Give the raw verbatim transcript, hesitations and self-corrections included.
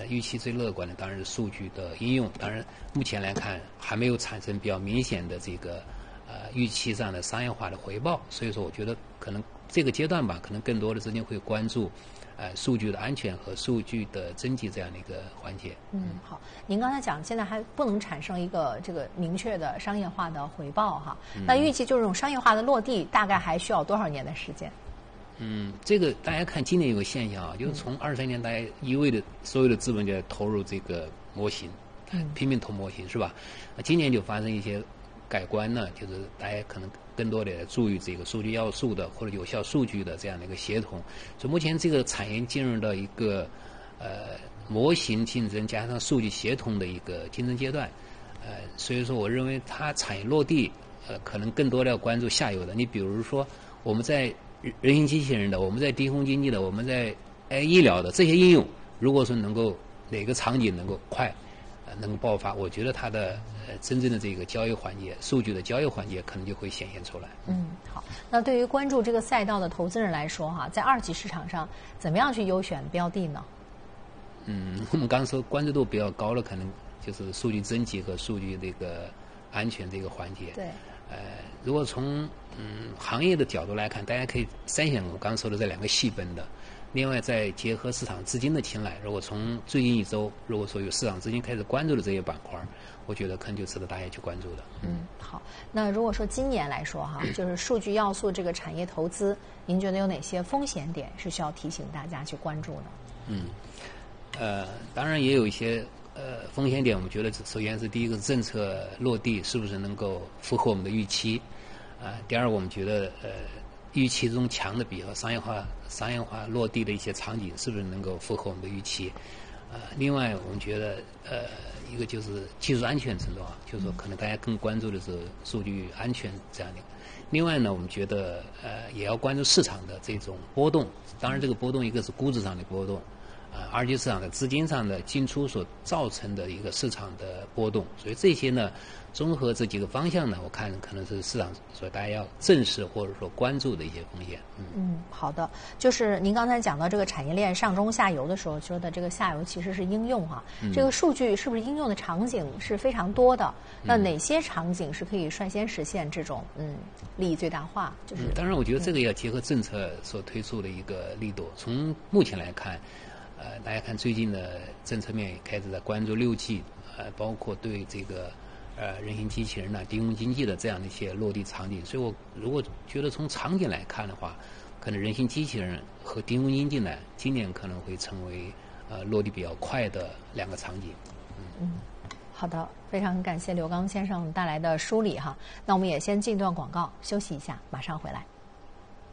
预期最乐观的当然是数据的应用，当然目前来看还没有产生比较明显的这个呃预期上的商业化的回报，所以说我觉得可能这个阶段吧，可能更多的资金会关注呃数据的安全和数据的征集这样的一个环节。 嗯，好，您刚才讲现在还不能产生一个这个明确的商业化的回报哈， 嗯、 那预计就是这种商业化的落地大概还需要多少年的时间？ 嗯，这个大家看今年有个现象啊，就是从二三年大家一味的所有的资本就投入这个模型， 嗯， 拼命投模型是吧？那今年就发生一些改观呢，就是大家可能更多的注意这个数据要素的或者有效数据的这样的一个协同。所以目前这个产业进入到一个呃模型竞争加上数据协同的一个竞争阶段，呃，所以说我认为它产业落地呃可能更多的要关注下游的。你比如说我们在人形机器人的，我们在低空经济的，我们在呃医疗的这些应用，如果说能够哪个场景能够快，呃能够爆发，我觉得它的呃真正的这个交易环节，数据的交易环节可能就会显现出来。 嗯，好。那对于关注这个赛道的投资人来说，哈，在二级市场上怎么样去优选标的呢？ 嗯，我们刚刚说关注度比较高的，可能就是数据征集和数据这个安全这个环节。 对。 呃，如果从嗯行业的角度来看，大家可以筛选我刚说的这两个细分的，另外再结合市场资金的青睐，如果从最近一周，如果说有市场资金开始关注的这些板块，我觉得可能就值得大家去关注的。 嗯，好。那如果说今年来说哈，就是数据要素这个产业投资，您觉得有哪些风险点是需要提醒大家去关注的？ 嗯，呃，当然也有一些。呃，风险点，我们觉得首先是第一个，政策落地是不是能够符合我们的预期？啊、呃，第二，我们觉得呃，预期中强的比和商业化、商业化落地的一些场景是不是能够符合我们的预期？呃，另外，我们觉得呃，一个就是技术安全程度啊，就是说可能大家更关注的是数据安全这样的。另外呢，我们觉得呃，也要关注市场的这种波动。当然，这个波动一个是估值上的波动。啊，二级市场的资金上的进出所造成的一个市场的波动，所以这些呢，综合这几个方向呢，我看可能是市场所以大家要正视或者说关注的一些风险。 嗯, 嗯，好的，就是您刚才讲到这个产业链上中下游的时候说的这个下游其实是应用哈、啊嗯，这个数据是不是应用的场景是非常多的？那哪些场景是可以率先实现这种嗯利益最大化？就是、 嗯、当然，我觉得这个要结合政策所推出的一个力度。从目前来看。呃，大家看最近的政策面也开始在关注六 G， 呃，包括对这个呃人形机器人呐、低空经济的这样的一些落地场景。所以我如果觉得从场景来看的话，可能人形机器人和低空经济呢，今年可能会成为呃落地比较快的两个场景。 嗯，嗯好的，非常感谢刘刚先生带来的梳理哈。那我们也先进一段广告，休息一下，马上回来。